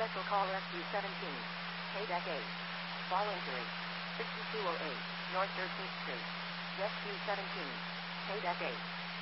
Special call SU-17. Payback 8. Fall injury. 6208 North 13th Street. Rescue 17. Payback 8.